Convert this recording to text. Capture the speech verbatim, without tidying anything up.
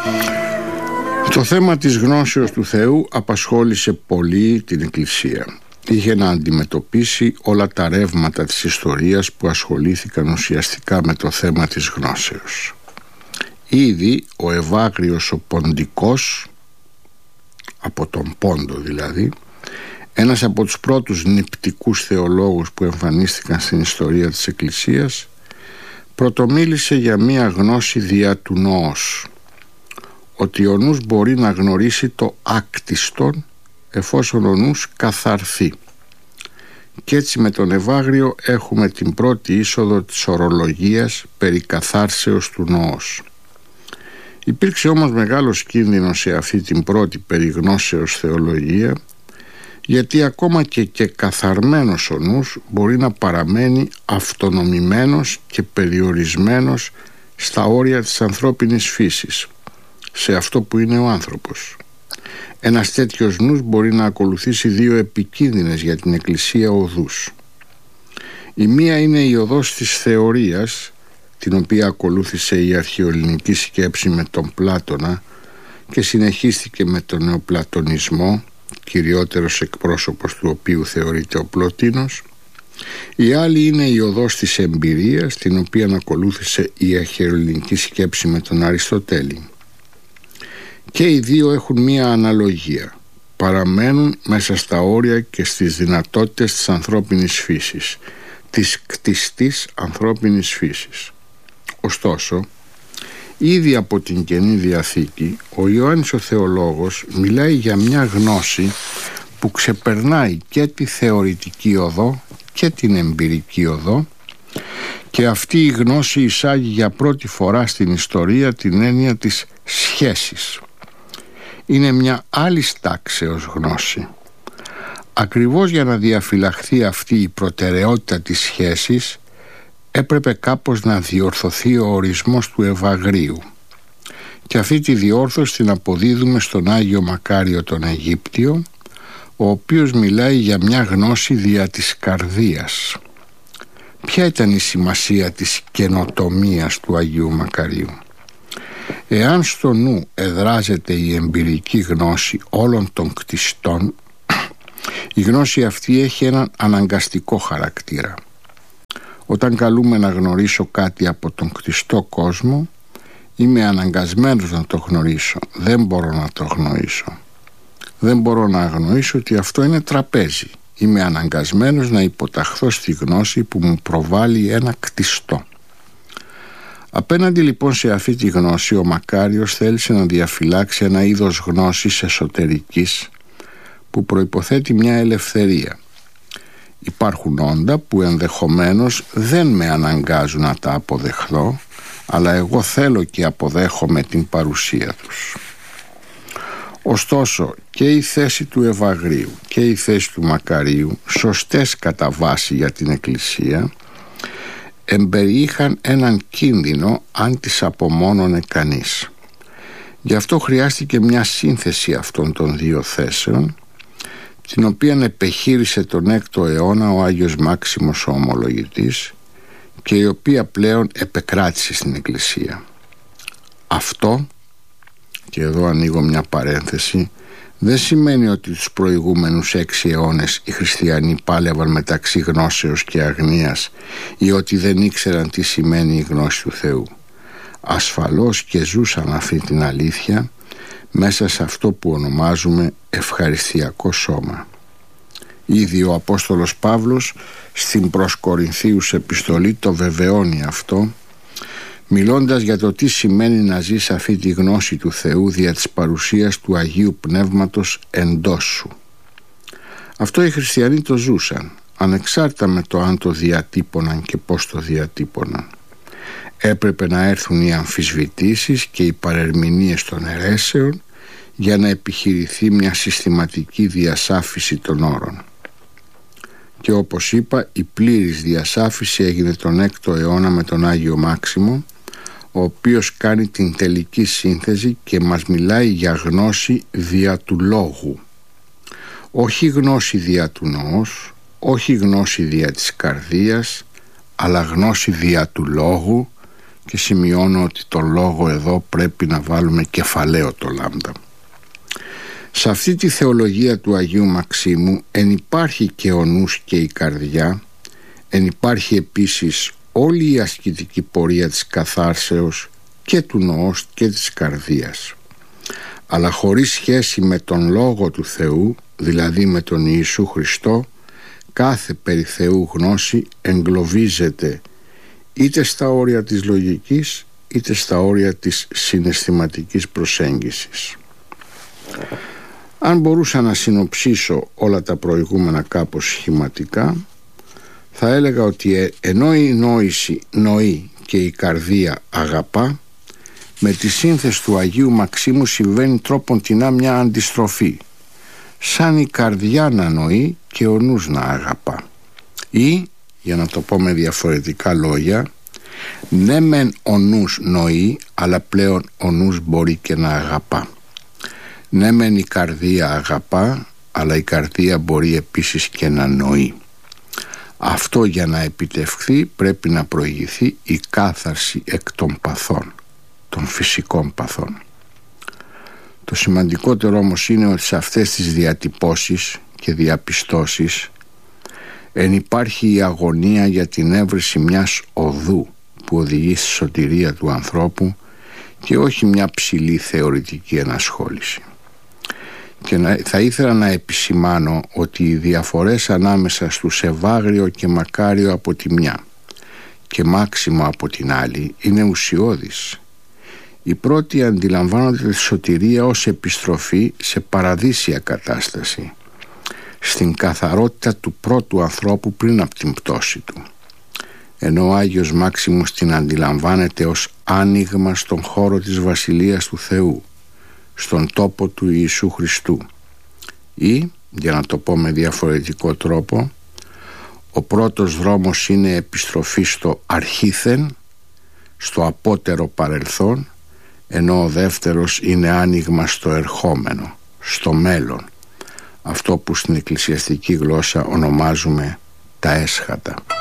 Το θέμα της γνώσεως του Θεού απασχόλησε πολύ την Εκκλησία. Είχε να αντιμετωπίσει όλα τα ρεύματα της ιστορίας που ασχολήθηκαν ουσιαστικά με το θέμα της γνώσεως. Ήδη ο Ευάγριος ο Ποντικός, από τον Πόντο δηλαδή, ένας από τους πρώτους νηπτικούς θεολόγους που εμφανίστηκαν στην ιστορία της Εκκλησίας, πρωτομίλησε για μία γνώση δια του νοός, ότι ο νους μπορεί να γνωρίσει το άκτιστον εφόσον ο νους καθαρθεί. Και έτσι με τον Ευάγριο έχουμε την πρώτη είσοδο της ορολογίας περί καθάρσεως του νοός. Υπήρξε όμως μεγάλος κίνδυνος σε αυτή την πρώτη περί γνώσεως θεολογία, γιατί ακόμα και, και καθαρμένος ο νους μπορεί να παραμένει αυτονομημένος και περιορισμένος στα όρια της ανθρώπινης φύσης, σε αυτό που είναι ο άνθρωπος. Ένας τέτοιος νους μπορεί να ακολουθήσει δύο επικίνδυνες για την Εκκλησία οδούς. Η μία είναι η οδός της θεωρίας, την οποία ακολούθησε η αρχαιοελληνική σκέψη με τον Πλάτωνα και συνεχίστηκε με τον νεοπλατωνισμό, κυριότερος εκπρόσωπος του οποίου θεωρείται ο Πλωτίνος. Η άλλη είναι η οδός της εμπειρίας, την οποία ακολούθησε η αρχαιοελληνική σκέψη με τον Αριστοτέλη. Και οι δύο έχουν μία αναλογία. Παραμένουν μέσα στα όρια και στις δυνατότητες της ανθρώπινης φύσης, της κτιστής ανθρώπινης φύσης. Ωστόσο, ήδη από την Καινή Διαθήκη, ο Ιωάννης ο Θεολόγος μιλάει για μια γνώση που ξεπερνάει και τη θεωρητική οδό και την εμπειρική οδό, και αυτή η γνώση εισάγει για πρώτη φορά στην ιστορία την έννοια της σχέσης. Είναι μια άλλη τάξεως γνώση. Ακριβώς για να διαφυλαχθεί αυτή η προτεραιότητα της σχέσης, έπρεπε κάπως να διορθωθεί ο ορισμός του Ευαγρίου. Και αυτή τη διόρθωση την αποδίδουμε στον Άγιο Μακάριο τον Αιγύπτιο, ο οποίος μιλάει για μια γνώση δια της καρδίας. Ποια ήταν η σημασία της καινοτομίας του Αγίου Μακαρίου? Εάν στο νου εδράζεται η εμπειρική γνώση όλων των κτιστών, η γνώση αυτή έχει έναν αναγκαστικό χαρακτήρα. Όταν καλούμε να γνωρίσω κάτι από τον κτιστό κόσμο, είμαι αναγκασμένος να το γνωρίσω. Δεν μπορώ να το γνωρίσω. Δεν μπορώ να αγνοήσω ότι αυτό είναι τραπέζι. Είμαι αναγκασμένος να υποταχθώ στη γνώση που μου προβάλλει ένα κτιστό. Απέναντι λοιπόν σε αυτή τη γνώση, ο Μακάριος θέλησε να διαφυλάξει ένα είδος γνώσης εσωτερικής που προϋποθέτει μια ελευθερία. Υπάρχουν όντα που ενδεχομένως δεν με αναγκάζουν να τα αποδεχθώ, αλλά εγώ θέλω και αποδέχομαι την παρουσία τους. Ωστόσο και η θέση του Ευαγρίου και η θέση του Μακαρίου, σωστές κατά βάση για την Εκκλησία, εμπεριείχαν έναν κίνδυνο αν τις απομόνωνε κανείς. Γι' αυτό χρειάστηκε μια σύνθεση αυτών των δύο θέσεων, την οποία επεχείρησε τον έκτο αιώνα ο Άγιος Μάξιμος ο Ομολογητής και η οποία πλέον επεκράτησε στην Εκκλησία. Αυτό, και εδώ ανοίγω μια παρένθεση, δεν σημαίνει ότι τους προηγούμενους έξι αιώνες οι χριστιανοί πάλευαν μεταξύ γνώσεως και αγνίας ή ότι δεν ήξεραν τι σημαίνει η γνώση του Θεού. Ασφαλώς και ζούσαν αυτή την αλήθεια μέσα σε αυτό που ονομάζουμε ευχαριστιακό σώμα. Ήδη ο Απόστολος Παύλος στην προς Κορινθίους επιστολή το βεβαιώνει αυτό, μιλώντας για το τι σημαίνει να ζεις αυτή τη γνώση του Θεού δια της παρουσίας του Αγίου Πνεύματος εντός σου. Αυτό οι χριστιανοί το ζούσαν, ανεξάρτητα με το αν το διατύπωναν και πώς το διατύπωναν. Έπρεπε να έρθουν οι αμφισβητήσεις και οι παρερμηνίες των αιρέσεων για να επιχειρηθεί μια συστηματική διασάφιση των όρων. Και όπως είπα, η πλήρης διασάφιση έγινε τον έκτο αιώνα με τον Άγιο Μάξιμο, ο οποίος κάνει την τελική σύνθεση και μας μιλάει για γνώση δια του λόγου. Όχι γνώση δια του νοός, όχι γνώση δια της καρδίας, αλλά γνώση δια του λόγου, και σημειώνω ότι το λόγο εδώ πρέπει να βάλουμε κεφαλαίο το λάμδα. Σε αυτή τη θεολογία του Αγίου Μαξίμου εν υπάρχει και ο νους και η καρδιά, εν υπάρχει επίσης όλη η ασκητική πορεία της καθάρσεως και του νοός και της καρδίας, αλλά χωρίς σχέση με τον Λόγο του Θεού, δηλαδή με τον Ιησού Χριστό, κάθε περί Θεού γνώση εγκλωβίζεται είτε στα όρια της λογικής είτε στα όρια της συναισθηματικής προσέγγισης. Αν μπορούσα να συνοψίσω όλα τα προηγούμενα κάπως σχηματικά, θα έλεγα ότι ενώ η νόηση νοεί και η καρδία αγαπά, με τη σύνθεση του Αγίου Μαξίμου συμβαίνει τρόπον τεινά μια αντιστροφή, σαν η καρδιά να νοεί και ο νους να αγαπά. Ή, για να το πω με διαφορετικά λόγια, ναι μεν ο νους νοεί, αλλά πλέον ο νους μπορεί και να αγαπά. Ναι μεν η καρδία αγαπά, αλλά η καρδία μπορεί επίσης και να νοεί. Αυτό για να επιτευχθεί πρέπει να προηγηθεί η κάθαρση εκ των παθών, των φυσικών παθών. Το σημαντικότερο όμως είναι ότι σε αυτές τις διατυπώσεις και διαπιστώσεις εν υπάρχει η αγωνία για την έβρεση μιας οδού που οδηγεί στη σωτηρία του ανθρώπου και όχι μια ψηλή θεωρητική ενασχόληση. Και να, θα ήθελα να επισημάνω ότι οι διαφορές ανάμεσα στους Ευάγριο και Μακάριο από τη μια και Μάξιμο από την άλλη είναι ουσιώδεις. Οι πρώτοι αντιλαμβάνονται τη σωτηρία ως επιστροφή σε παραδείσια κατάσταση, στην καθαρότητα του πρώτου ανθρώπου πριν από την πτώση του, ενώ ο Άγιος Μάξιμος την αντιλαμβάνεται ως άνοιγμα στον χώρο της Βασιλείας του Θεού, στον τόπο του Ιησού Χριστού. Ή, για να το πω με διαφορετικό τρόπο, ο πρώτος δρόμος είναι επιστροφή στο αρχήθεν, στο απότερο παρελθόν, ενώ ο δεύτερος είναι άνοιγμα στο ερχόμενο, στο μέλλον, αυτό που στην εκκλησιαστική γλώσσα ονομάζουμε τα έσχατα.